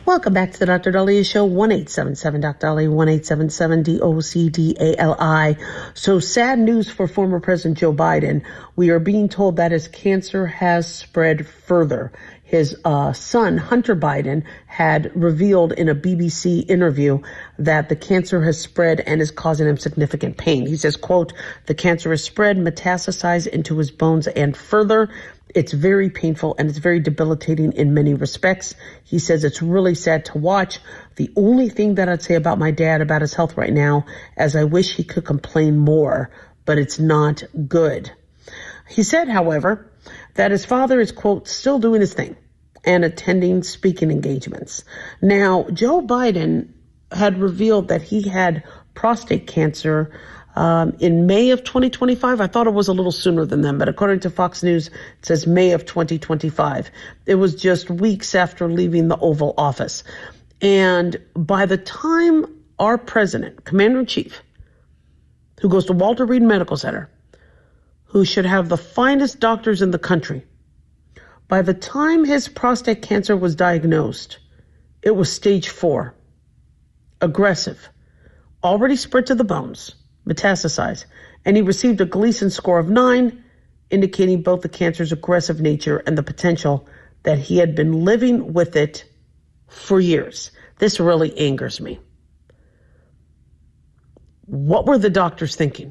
Welcome back to the Dr. Daliah Show, 1-877 Dr. Daliah, 1-877-DOCDALI. So sad news for former President Joe Biden. We are being told that his cancer has spread further. His son, Hunter Biden, had revealed in a BBC interview that the cancer has spread and is causing him significant pain. He says, quote, "The cancer has spread, metastasized into his bones and further. It's very painful and it's very debilitating in many respects." He says it's really sad to watch. The only thing that I'd say about my dad, about his health right now, is I wish he could complain more, but it's not good. He said, however, that his father is, quote, "still doing his thing and attending speaking engagements." Now, Joe Biden had revealed that he had prostate cancer in May of 2025. I thought it was a little sooner than then, but according to Fox News, it says May of 2025. It was just weeks after leaving the Oval Office. And by the time our president, Commander-in-Chief, who goes to Walter Reed Medical Center, who should have the finest doctors in the country, by the time his prostate cancer was diagnosed, it was stage 4, aggressive, already spread to the bones, metastasized, and he received a Gleason score of 9, indicating both the cancer's aggressive nature and the potential that he had been living with it for years. This really angers me. What were the doctors thinking?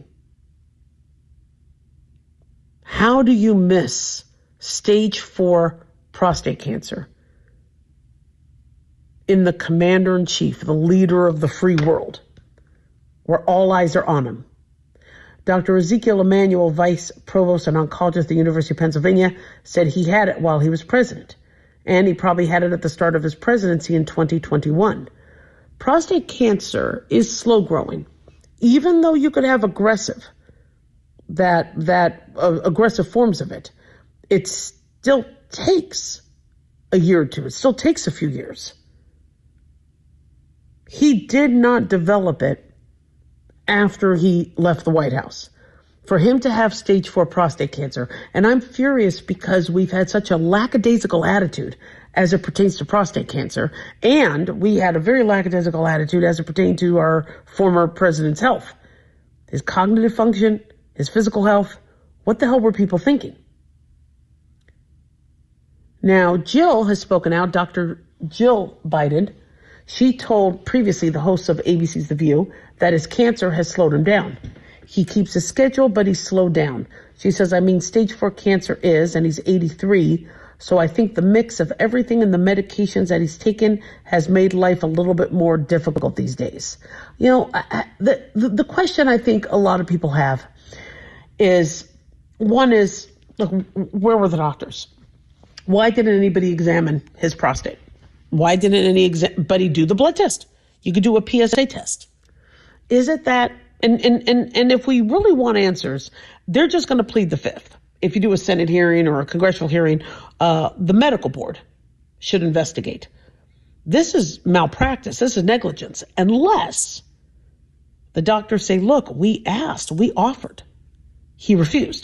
How do you miss stage 4 prostate cancer in the commander-in-chief, the leader of the free world, where all eyes are on him? Dr. Ezekiel Emanuel, vice provost and oncologist at the University of Pennsylvania, said he had it while he was president, and he probably had it at the start of his presidency in 2021. Prostate cancer is slow growing. Even though you could have aggressive forms of it, it still takes a year or two. It still takes a few years. He did not develop it after he left the White House. For him to have stage 4 prostate cancer, and I'm furious because we've had such a lackadaisical attitude as it pertains to prostate cancer, and we had a very lackadaisical attitude as it pertained to our former president's health, his cognitive function, his physical health. What the hell were people thinking? Now, Jill has spoken out, Dr. Jill Biden. She told previously the hosts of ABC's The View that his cancer has slowed him down. He keeps his schedule, but he's slowed down. She says, stage 4 cancer is, and he's 83, so I think the mix of everything and the medications that he's taken has made life a little bit more difficult these days. You know, the question I think a lot of people have is, one is, look, where were the doctors? Why didn't anybody examine his prostate? Why didn't anybody do the blood test? You could do a PSA test. Is it that, and if we really want answers, they're just going to plead the fifth. If you do a Senate hearing or a congressional hearing, the medical board should investigate. This is malpractice. This is negligence. Unless the doctors say, look, we asked, we offered. He refused.